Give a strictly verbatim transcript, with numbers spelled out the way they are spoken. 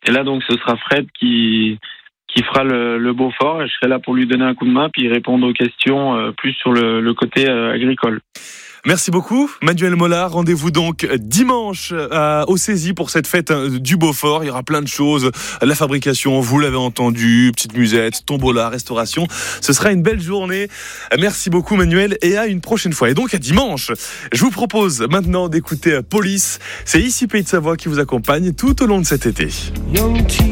Et là, donc, ce sera Fred qui qui fera le, le Beaufort. Et je serai là pour lui donner un coup de main, puis répondre aux questions euh, plus sur le, le côté euh, agricole. Merci beaucoup, Manuel Mollard. Rendez-vous donc dimanche à, au Saisy pour cette fête du Beaufort. Il y aura plein de choses. La fabrication, vous l'avez entendu, petite musette, tombola, restauration. Ce sera une belle journée. Merci beaucoup, Manuel, et à une prochaine fois. Et donc à dimanche. Je vous propose maintenant d'écouter Police. C'est ici Pays de Savoie qui vous accompagne tout au long de cet été.